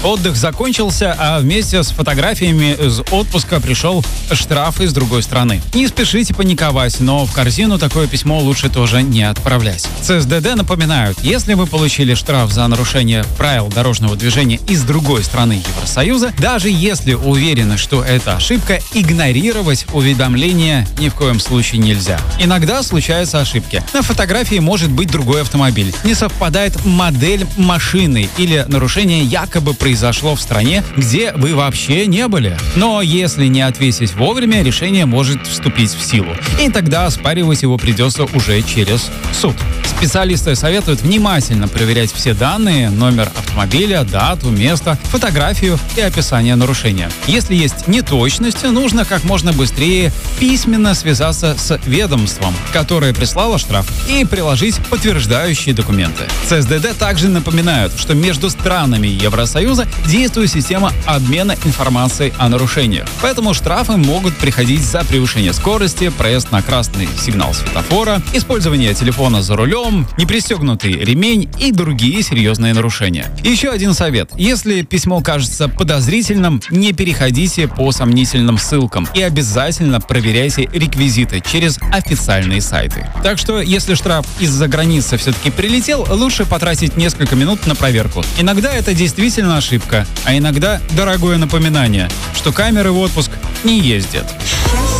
Отдых закончился, а вместе с фотографиями из отпуска пришел штраф из другой страны. Не спешите паниковать, но в корзину такое письмо лучше тоже не отправлять. ЦСДД напоминают, если вы получили штраф за нарушение правил дорожного движения из другой страны Евросоюза, даже если уверены, что это ошибка, игнорировать уведомления ни в коем случае нельзя. Иногда случаются ошибки. На фотографии может быть другой автомобиль. Не совпадает модель машины или нарушение якобы произошло в стране, где вы вообще не были. Но если не ответить вовремя, решение может вступить в силу. И тогда оспаривать его придется уже через суд. Специалисты советуют внимательно проверять все данные: номер автомобиля, дату, место, фотографию и описание нарушения. Если есть неточности, нужно как можно быстрее письменно связаться с ведомством, которое прислало штраф, и приложить подтверждающие документы. ЦСДД также напоминают, что между странами Евросоюза действует система обмена информацией о нарушениях. Поэтому штрафы могут приходить за превышение скорости, проезд на красный сигнал светофора, использование телефона за рулем, непристегнутый ремень и другие серьезные нарушения. Еще один совет. Если письмо кажется подозрительным, не переходите по сомнительным ссылкам и обязательно проверяйте реквизиты через официальные сайты. Так что, если штраф из-за границы все-таки прилетел, лучше потратить несколько минут на проверку. Иногда это действительно ошибка, а иногда дорогое напоминание, что камеры в отпуск не ездят.